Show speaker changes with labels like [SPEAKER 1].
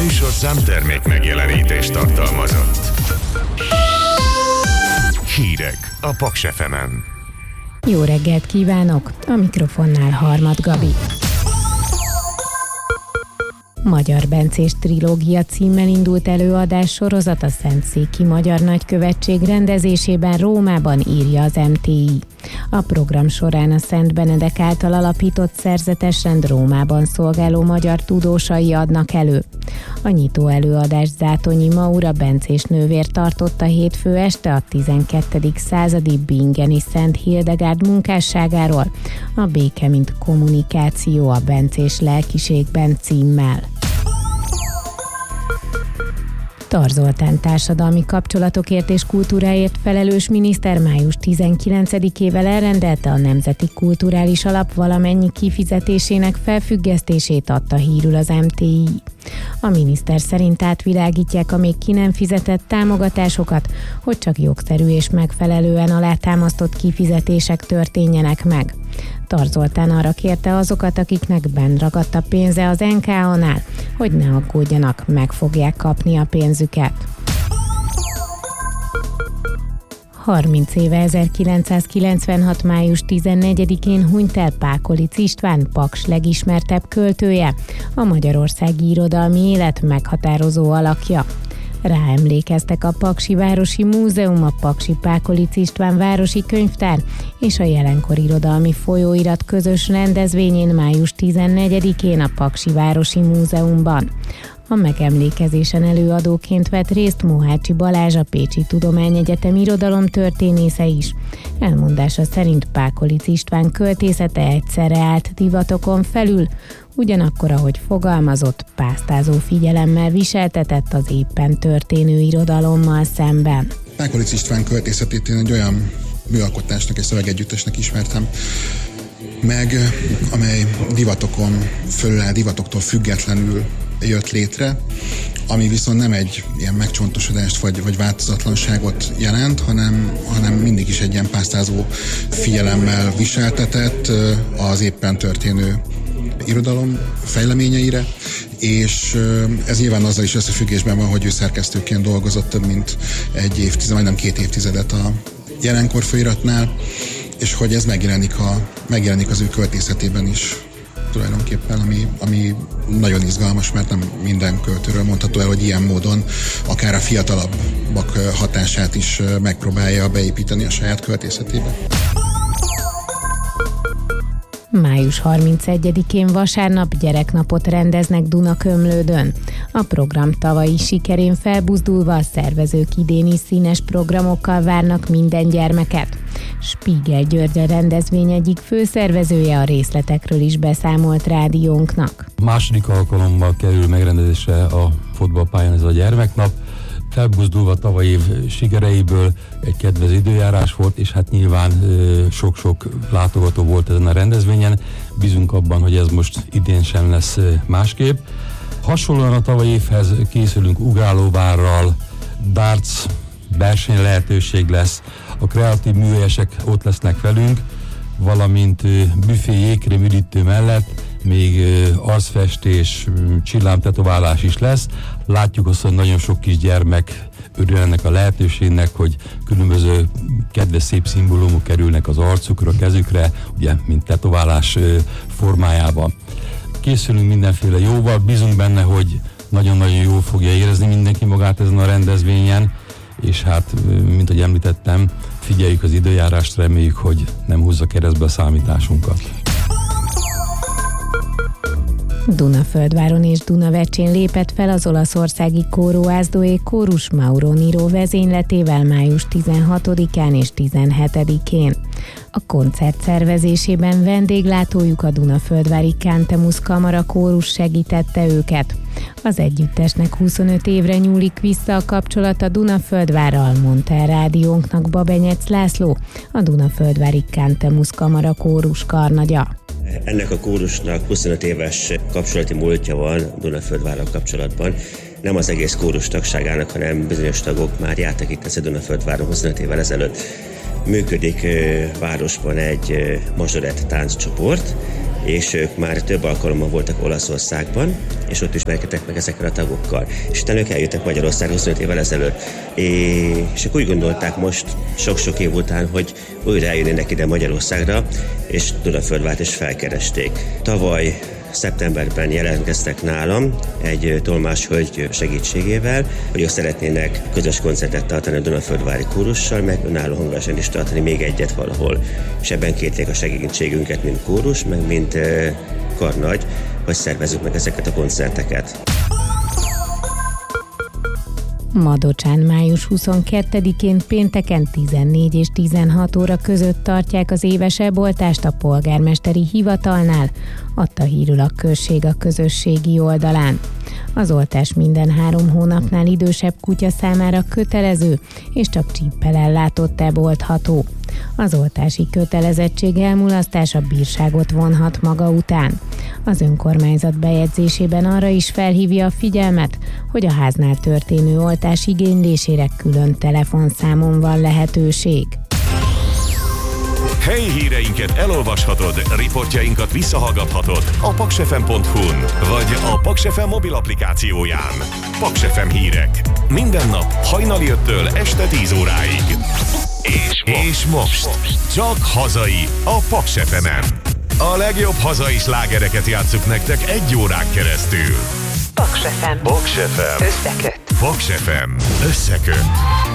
[SPEAKER 1] műsorszám termék megjelenítést tartalmazott. Hírek a Paks FM-en.
[SPEAKER 2] Jó reggelt kívánok! A mikrofonnál Harmad Gabi. Magyar Bencés trilógia címmel indult előadás sorozat a Szentszéki Magyar Nagykövetség rendezésében Rómában, írja az MTI. A program során a Szent Benedek által alapított szerzetesrend Rómában szolgáló magyar tudósai adnak elő. A nyitó előadást Zátonyi Maura bencés nővér tartotta hétfő este a 12. századi bingeni Szent Hildegárd munkásságáról, a Béke mint kommunikáció a bencés lelkiségben címmel. Tar Zoltán társadalmi kapcsolatokért és kultúráért felelős miniszter május 19-ével elrendelte a Nemzeti Kulturális Alap valamennyi kifizetésének felfüggesztését, adta hírül az MTI. A miniszter szerint átvilágítják a még ki nem fizetett támogatásokat, hogy csak jogszerű és megfelelően alátámasztott kifizetések történjenek meg. Tar Zoltán arra kérte azokat, akiknek benn ragadt a pénze az NKA-nál, hogy ne aggódjanak, meg fogják kapni a pénzüket. 30 éve 1996. május 14-én hunyt el Pákolic István, Paks legismertebb költője, a magyarországi irodalmi élet meghatározó alakja. Ráemlékeztek a Paksi Városi Múzeum, a Paksi Pákolic István Városi Könyvtár és a Jelenkor Irodalmi Folyóirat közös rendezvényén május 14-én a Paksi Városi Múzeumban. A megemlékezésen előadóként vett részt Mohácsi Balázs, a Pécsi Tudományegyetem irodalomtörténésze is. Elmondása szerint Pákolic István költészete egyszerre állt divatokon felül, ugyanakkor, ahogy fogalmazott, pásztázó figyelemmel viseltetett az éppen történő irodalommal szemben.
[SPEAKER 3] Pákolic István költészetét én egy olyan műalkotásnak és szövegegyüttesnek ismertem meg, amely divatokon fölül áll, divatoktól függetlenül jött létre, ami viszont nem egy ilyen megcsontosodást vagy változatlanságot jelent, hanem mindig is egy ilyen pásztázó figyelemmel viseltetett az éppen történő irodalom fejleményeire, és ez nyilván azzal is összefüggésben van, hogy ő szerkesztőként dolgozott több mint egy évtized, majdnem 2 évtizedet a Jelenkor folyóiratnál, és hogy ez megjelenik az ő költészetében is tulajdonképpen, ami nagyon izgalmas, mert nem minden költőről mondható el, hogy ilyen módon akár a fiatalabbak hatását is megpróbálja beépíteni a saját költészetébe.
[SPEAKER 2] Május 31-én vasárnap gyereknapot rendeznek Dunakömlődön. A program tavalyi sikerén felbuzdulva a szervezők idén is színes programokkal várnak minden gyermeket. Spiegel György a rendezvény egyik főszervezője, a részletekről is beszámolt rádiónknak.
[SPEAKER 4] Második alkalommal kerül megrendezésre a fotballpályán ez a gyermeknap. Felbuzdulva tavaly év sikereiből egy kedvező időjárás volt, és hát nyilván sok-sok látogató volt ezen a rendezvényen. Bízunk abban, hogy ez most idén sem lesz másképp. Hasonlóan a tavalyi évhez készülünk ugrálóvárral, darts verseny lehetőség lesz, a kreatív műhelyesek ott lesznek velünk, valamint büfé jégkrém üdítő mellett még arcfestés, csillámtetoválás is lesz. Látjuk azt, hogy nagyon sok kisgyermek örül ennek a lehetőségnek, hogy különböző kedves szép szimbólumok kerülnek az arcukra, kezükre, ugye, mint tetoválás formájában. Készülünk mindenféle jóval, bízunk benne, hogy nagyon-nagyon jól fogja érezni mindenki magát ezen a rendezvényen, és hát, mint ahogy említettem, figyeljük az időjárást, reméljük, hogy nem húzza keresztbe a számításunkat.
[SPEAKER 2] Dunaföldváron és Dunavecsén lépett fel az olaszországi Coro Asdoé kórus Mauro Niro vezényletével május 16-án és 17-én. A koncert szervezésében vendéglátójuk a Dunaföldvári Cantemus Kamara kórus segítette őket. Az együttesnek 25 évre nyúlik vissza a kapcsolat a Dunaföldvárral, mondta el rádiónknak Babenyec László, a Dunaföldvári Cantemus Kamara kórus karnagya.
[SPEAKER 5] Ennek a kórusnak 25 éves kapcsolati múltja van Dunaföldvárral kapcsolatban. Nem az egész kórus tagságának, hanem bizonyos tagok már jártak itt a Dunaföldváron 25 évvel ezelőtt. Működik városban egy mazsorett tánccsoport, és ők már több alkalommal voltak Olaszországban, és ott ismerkedtek meg ezekkel a tagokkal. És utána ők eljöttek Magyarországra 25 évvel ezelőtt. És ők úgy gondolták most, sok-sok év után, hogy újra eljönnének ide Magyarországra, és Dunaföldvárt is felkeresték. Tavaly szeptemberben jelentkeztek nálam egy tolmáshölgy segítségével, hogy ők szeretnének közös koncertet tartani a Dunaföldvári kórussal, meg önálló hangversenyt is tartani, még egyet valahol. És ebben kérték a segítségünket, mint kórus, meg mint karnagy, hogy szervezzük meg ezeket a koncerteket.
[SPEAKER 2] Madocsán május 22-én pénteken 14 és 16 óra között tartják az éves eboltást a polgármesteri hivatalnál, adta hírül a község a közösségi oldalán. Az oltás minden 3 hónapnál idősebb kutya számára kötelező, és csak csíppel ellátott eboltható. Az oltási kötelezettség elmulasztása bírságot vonhat maga után. Az önkormányzat bejegyzésében arra is felhívja a figyelmet, hogy a háznál történő oltás igénylésére külön telefonszámon van lehetőség.
[SPEAKER 1] Helyi híreinket elolvashatod, riportjainkat visszahallgathatod a paksfm.hu-n, vagy a Paks FM mobil applikációján. Paks FM hírek. Minden nap hajnali 5-től este 10 óráig. És most csak hazai a Paks FM-en. A legjobb hazai slágereket játsszuk nektek 1 órán keresztül.
[SPEAKER 6] Paks FM.
[SPEAKER 1] Paks FM.
[SPEAKER 6] Összeköt.
[SPEAKER 1] Paks FM. Összeköt.